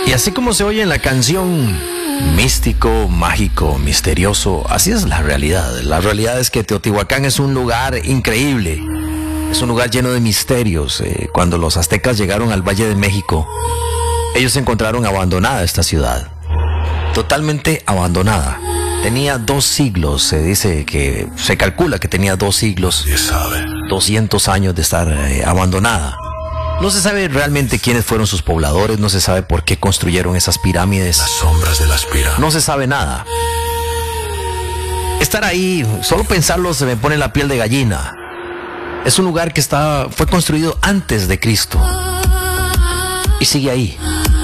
Y así como se oye en la canción, místico, mágico, misterioso, así es la realidad. La realidad es que Teotihuacán es un lugar increíble. Es un lugar lleno de misterios. Cuando los aztecas llegaron al Valle de México, ellos encontraron abandonada esta ciudad. Totalmente abandonada. Tenía 2 siglos, se calcula que tenía 2 siglos, 200 años de estar abandonada. No se sabe realmente quiénes fueron sus pobladores, no se sabe por qué construyeron esas pirámides. Las sombras de las pirámides. No se sabe nada. Estar ahí, solo pensarlo se me pone la piel de gallina. Es un lugar que fue construido antes de Cristo y sigue ahí,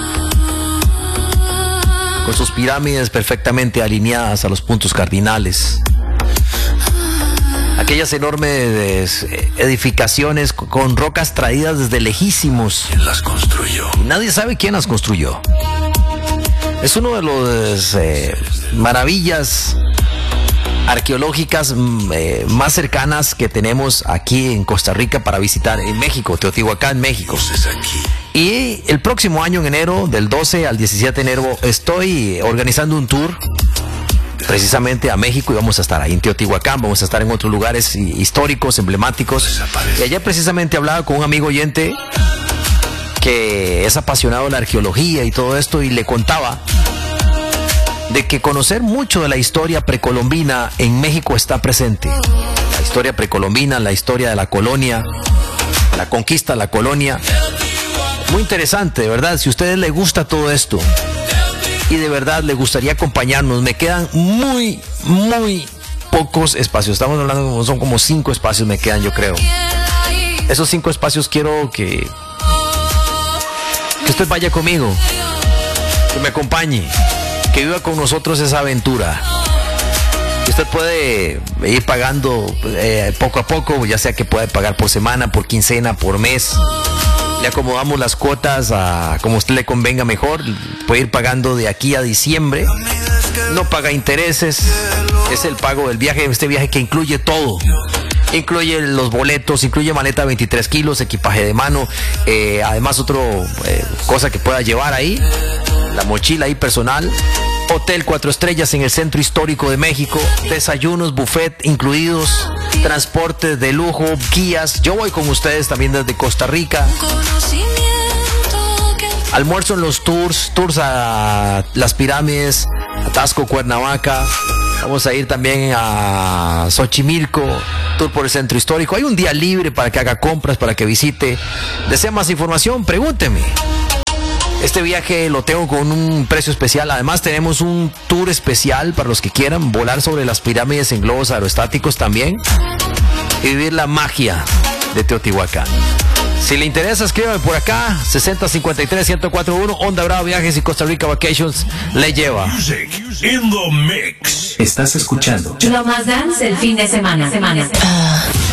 con sus pirámides perfectamente alineadas a los puntos cardinales. Aquellas enormes edificaciones con rocas traídas desde lejísimos. ¿Quién las construyó? Nadie sabe quién las construyó. Es uno de los maravillas arqueológicas más cercanas que tenemos aquí en Costa Rica para visitar en México, Teotihuacán, México. Y el próximo año, en enero, del 12 al 17 de enero, estoy organizando un tour precisamente a México y vamos a estar ahí en Teotihuacán, vamos a estar en otros lugares históricos, emblemáticos. Y ayer precisamente hablaba con un amigo oyente que es apasionado de la arqueología y todo esto, y le contaba de que conocer mucho de la historia precolombina en México está presente. La historia precolombina, la historia de la colonia, la conquista de la colonia. Muy interesante, de verdad. Si a ustedes les gusta todo esto y de verdad les gustaría acompañarnos, me quedan muy pocos espacios. Estamos hablando, son como 5 espacios me quedan, yo creo. Esos 5 espacios quiero que usted vaya conmigo, que me acompañe, que viva con nosotros esa aventura. Usted puede ir pagando poco a poco, ya sea que pueda pagar por semana, por quincena, por mes. Le acomodamos las cuotas a como a usted le convenga mejor. Puede ir pagando de aquí a diciembre. No paga intereses. Es el pago del viaje. Este viaje que incluye todo. Incluye los boletos, incluye maleta de 23 kilos, equipaje de mano. Además, cosa que pueda llevar ahí. La mochila ahí personal. Hotel 4 estrellas en el centro histórico de México. Desayunos, buffet incluidos. Transportes de lujo, guías. Yo voy con ustedes también desde Costa Rica. Almuerzo en los tours a las pirámides, a Taxco, Cuernavaca. Vamos a ir también a Xochimilco, tour por el centro histórico. Hay un día libre para que haga compras, para que visite. ¿Desea más información? Pregúnteme. Este viaje lo tengo con un precio especial. Además tenemos un tour especial para los que quieran volar sobre las pirámides en globos aerostáticos también y vivir la magia de Teotihuacán. Si le interesa, escríbame por acá, 6053-1041, Onda Brava Viajes y Costa Rica Vacations le lleva. Music in the mix. Estás escuchando Lo más dance el fin de semana.